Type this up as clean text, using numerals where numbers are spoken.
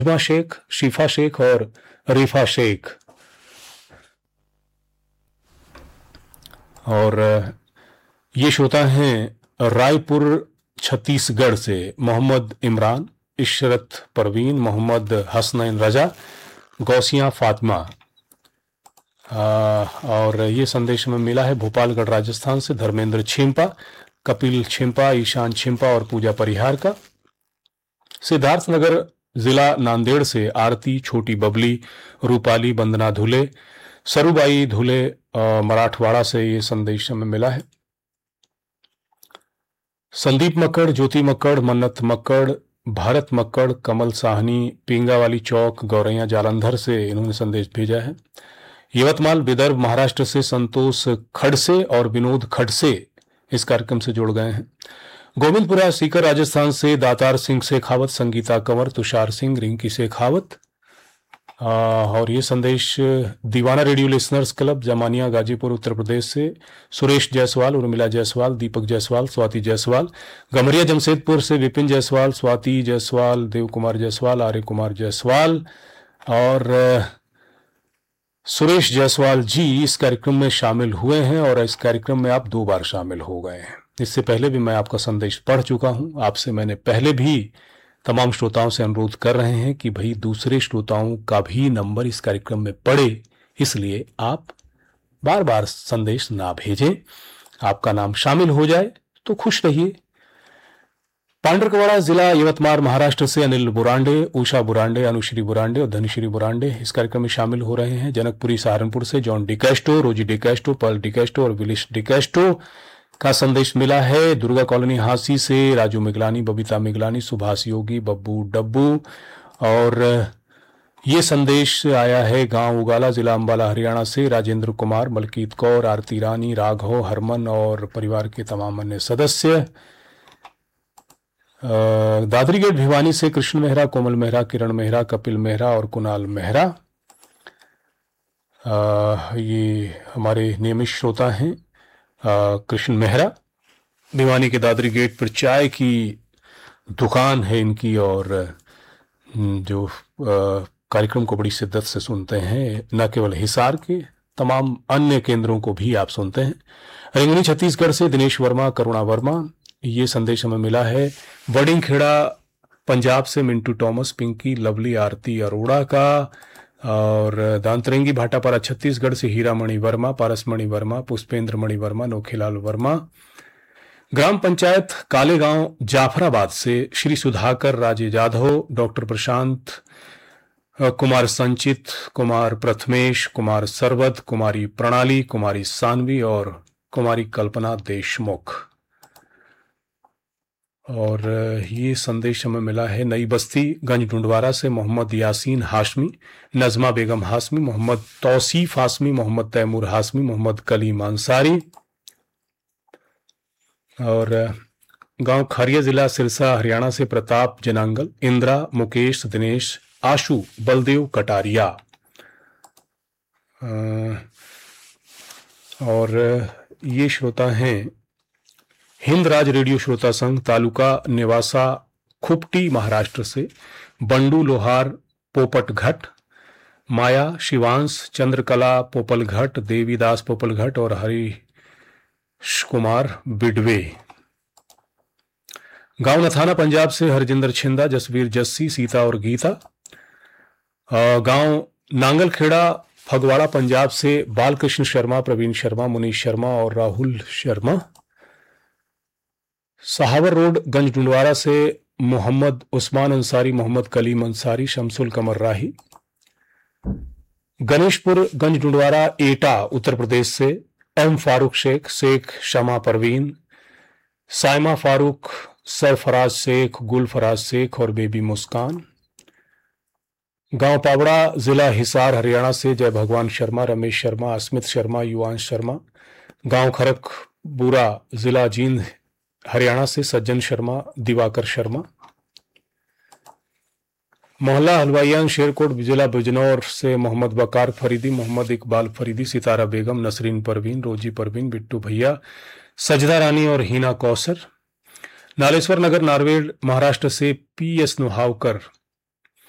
नजमा शेख, शिफा शेख और रिफा शेख। और ये श्रोता हैं रायपुर छत्तीसगढ़ से मोहम्मद इमरान, इशरत परवीन, मोहम्मद हसनैन रजा, गौसिया फातिमा। और ये संदेश हमें मिला है भोपालगढ़ राजस्थान से धर्मेंद्र छिंपा, कपिल छिंपा, ईशान छिंपा और पूजा परिहार का। सिद्धार्थनगर जिला नांदेड़ से आरती, छोटी बबली, रूपाली, बंदना धुले, सरुबाई धुले, मराठवाड़ा से ये संदेश हमें मिला है। संदीप मक्कड़, ज्योति मक्कड़, मन्नत मक्कड़, भारत मक्कड़, कमल साहनी, पींगावाली चौक, गौरैया जालंधर से इन्होंने संदेश भेजा है। यवतमाल विदर्भ महाराष्ट्र से संतोष खड़से और विनोद खड़से इस कार्यक्रम से जुड़ गए हैं। गोविंदपुरा सीकर राजस्थान से दातार सिंह शेखावत, संगीता कंवर, तुषार सिंह, रिंकी शेखावत। और ये संदेश दीवाना radio listeners club Zamania Ghazipur Uttar Pradesh से सुरेश जायसवाल, उर्मिला जायसवाल, दीपक जायसवाल, स्वाति जायसवाल। गमरिया जमशेदपुर से विपिन जायसवाल, स्वाति जायसवाल, देव कुमार जायसवाल, आर्य कुमार जायसवाल और सुरेश जायसवाल जी इस कार्यक्रम में शामिल हुए हैं और इस कार्यक्रम में आप 2 बार शामिल हो गए हैं। इससे पहले भी मैं आपका संदेश पढ़ चुका हूं। आपसे मैंने पहले भी तमाम श्रोताओं से अनुरोध कर रहे हैं कि भाई दूसरे श्रोताओं का भी नंबर इस कार्यक्रम में पड़े, इसलिए आप बार बार संदेश ना भेजें। आपका नाम शामिल हो जाए तो खुश रहिए। पांडरकवाड़ा जिला यवतमाल महाराष्ट्र से अनिल बुरांडे, उषा बुरांडे, अनुश्री बुरांडे और धनश्री बुरांडे इस कार्यक्रम में शामिल हो रहे हैं। जनकपुरी सहारनपुर से जॉन डिकैस्टो, रोजी डिकैस्टो, पर्ल डिकैस्टो और विलिश डिकैस्टो का संदेश मिला है। दुर्गा कॉलोनी हांसी से राजू मिगलानी, बबीता मिगलानी, सुभाष योगी, बब्बू डब्बू। और ये संदेश आया है गांव उगाला, जिला अंबाला, हरियाणा से राजेंद्र कुमार, मलकीत कौर, आरती रानी, राघव, हरमन और परिवार के तमाम अन्य सदस्य। दादरी गेट भिवानी से कृष्ण मेहरा, कोमल मेहरा, किरण मेहरा, कपिल मेहरा और कुणाल मेहरा। ये हमारे नियमित श्रोता हैं। कृष्ण मेहरा भिवानी के दादरी गेट पर चाय की दुकान है इनकी और जो कार्यक्रम को बड़ी शिद्दत से सुनते हैं, न केवल हिसार के तमाम अन्य केंद्रों को भी आप सुनते हैं। रेंगनी छत्तीसगढ़ से दिनेश वर्मा, करुणा वर्मा, ये संदेश हमें मिला है। वडिंगखेड़ा पंजाब से मिंटू टॉमस, पिंकी, लवली, आरती अरोड़ा का। और दांतरेंगी भाटापारा छत्तीसगढ़ से हीरामणि वर्मा, पारसमणि वर्मा, पुष्पेंद्र मणि वर्मा, नोखीलाल वर्मा। ग्राम पंचायत कालेगांव जाफराबाद से श्री सुधाकर राजे जाधव, डॉक्टर प्रशांत कुमार, संचित कुमार, प्रथमेश कुमार, सरवद, कुमारी प्रणाली, कुमारी सानवी और कुमारी कल्पना देशमुख। और ये संदेश हमें मिला है नई बस्ती गंज ढूंढवारा से मोहम्मद यासीन हाशमी, नजमा बेगम हाशमी, मोहम्मद तौसीफ हाशमी, मोहम्मद तैमूर हाशमी, मोहम्मद कलीम अंसारी। और गांव खारिया जिला सिरसा हरियाणा से प्रताप जनांगल, इंदिरा, मुकेश, दिनेश, आशु, बलदेव कटारिया। और ये श्रोता हैं हिंद राज रेडियो श्रोता संघ तालुका नेवासा खुपटी महाराष्ट्र से बंडू लोहार, पोपट घट, माया, शिवांश, चंद्रकला पोपल घट, देवीदास पोपल घट और हरीश कुमार बिडवे। गांव नथाना पंजाब से हरजिंदर छिंदा, जसवीर जस्सी, सीता और गीता। गांव नांगलखेड़ा फगवाड़ा पंजाब से बालकृष्ण शर्मा, प्रवीण शर्मा, मुनीश शर्मा और राहुल शर्मा। सहावर रोड गंज डुंडवारा से मोहम्मद उस्मान अंसारी, मोहम्मद कलीम अंसारी, शमसुल कमर राही। गणेशपुर गंज डुंडवारा एटा उत्तर प्रदेश से एम फारूक शेख, शेख शमा परवीन, साइमा फारूक, सरफराज शेख, गुलफराज शेख और बेबी मुस्कान। गांव पावड़ा जिला हिसार हरियाणा से जय भगवान शर्मा, रमेश शर्मा, अस्मित शर्मा, युवांश शर्मा। गांव खरकपुरा जिला जींद हरियाणा से सज्जन शर्मा, दिवाकर शर्मा। मोहल्ला हलवाइयान शेरकोट जिला बिजनौर से मोहम्मद बकार फरीदी, मोहम्मद इकबाल फरीदी, सितारा बेगम, नसरीन परवीन, रोजी परवीन, बिट्टू भैया, सजदा रानी और हीना कौसर। नालेश्वर नगर नारवेड़ महाराष्ट्र से पी एस नुहावकर,